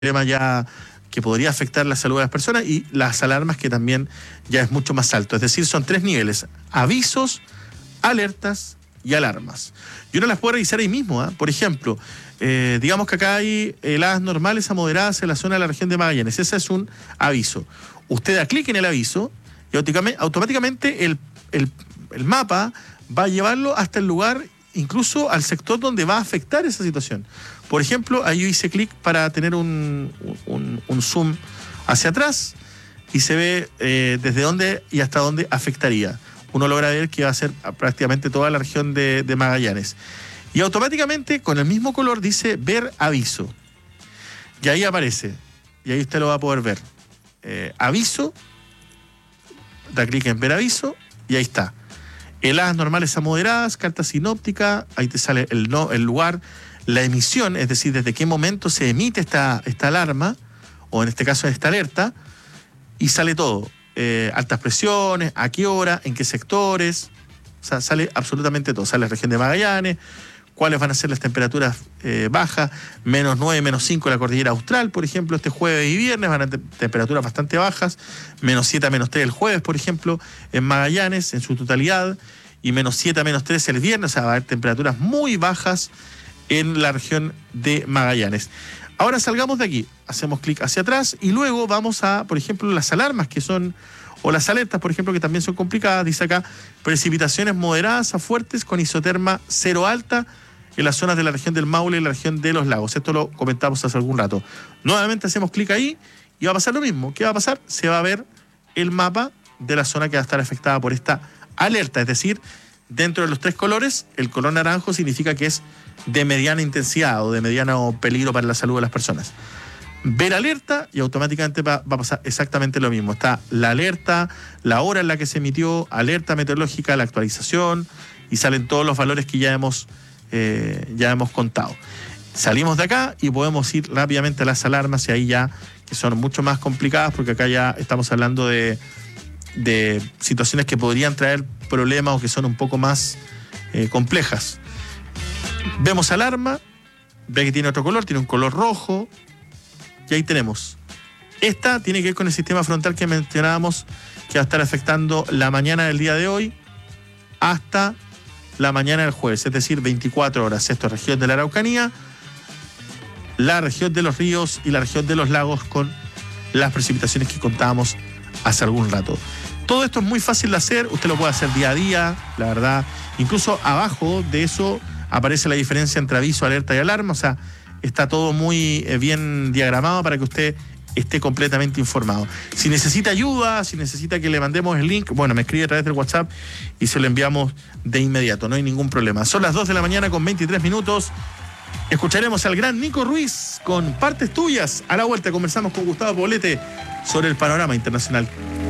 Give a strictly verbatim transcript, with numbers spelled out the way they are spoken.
problema ya que podría afectar la salud de las personas, y las alarmas, que también ya es mucho más alto. Es decir, son tres niveles: avisos, alertas y alarmas. Y uno las puede revisar ahí mismo, ¿eh? Por ejemplo, eh, digamos que acá hay heladas normales a moderadas en la zona de la región de Magallanes. Ese es un aviso. Usted da clic en el aviso y automáticamente el, el, el mapa va a llevarlo hasta el lugar, incluso al sector donde va a afectar esa situación. Por ejemplo, ahí yo hice clic para tener un, un, un zoom hacia atrás y se ve eh, desde dónde y hasta dónde afectaría. Uno logra ver que va a ser prácticamente toda la región de, de Magallanes. Y automáticamente, con el mismo color, dice ver aviso. Y ahí aparece. Y ahí usted lo va a poder ver. Eh, aviso. Da clic en ver aviso y ahí está. Heladas normales a moderadas, carta sinóptica, ahí te sale el, no, el lugar, la emisión, es decir, desde qué momento se emite esta, esta alarma, o en este caso esta alerta, y sale todo. Eh, altas presiones, a qué hora, en qué sectores, o sea, sale absolutamente todo. Sale la región de Magallanes, cuáles van a ser las temperaturas eh, bajas, menos nueve, menos cinco en la cordillera austral, por ejemplo, este jueves y viernes van a tener temperaturas bastante bajas, menos siete a menos tres el jueves, por ejemplo, en Magallanes, en su totalidad, y menos siete a menos tres el viernes. O sea, va a haber temperaturas muy bajas en la región de Magallanes. Ahora salgamos de aquí, hacemos clic hacia atrás y luego vamos a, por ejemplo, las alarmas que son, o las alertas, por ejemplo, que también son complicadas. Dice acá, precipitaciones moderadas a fuertes con isoterma cero alta en las zonas de la región del Maule y la región de los lagos. Esto lo comentamos hace algún rato. Nuevamente hacemos clic ahí y va a pasar lo mismo. ¿Qué va a pasar? Se va a ver el mapa de la zona que va a estar afectada por esta alerta. Es decir, dentro de los tres colores, el color naranjo significa que es de mediana intensidad o de mediano peligro para la salud de las personas. Ver alerta y automáticamente va, va a pasar exactamente lo mismo. Está la alerta, la hora en la que se emitió, alerta meteorológica, la actualización, y salen todos los valores que ya hemos, eh, ya hemos contado. Salimos de acá y podemos ir rápidamente a las alarmas, y ahí ya, que son mucho más complicadas, porque acá ya estamos hablando de, de situaciones que podrían traer problemas o que son un poco más eh, complejas. Vemos alarma, ve que tiene otro color, tiene un color rojo, y ahí tenemos. Esta tiene que ver con el sistema frontal que mencionábamos, que va a estar afectando la mañana del día de hoy hasta la mañana del jueves, es decir, veinticuatro horas. Esto es región de la Araucanía, la región de los ríos y la región de los lagos, con las precipitaciones que contábamos hace algún rato. Todo esto es muy fácil de hacer, usted lo puede hacer día a día, la verdad. Incluso abajo de eso aparece la diferencia entre aviso, alerta y alarma. O sea, está todo muy eh, bien diagramado para que usted esté completamente informado. Si necesita ayuda, si necesita que le mandemos el link, bueno, me escribe a través del WhatsApp y se lo enviamos de inmediato, no hay ningún problema. Son las dos de la mañana con veintitrés minutos. Escucharemos al gran Nico Ruiz con Partes Tuyas. A la vuelta conversamos con Gustavo Poblete sobre el panorama internacional.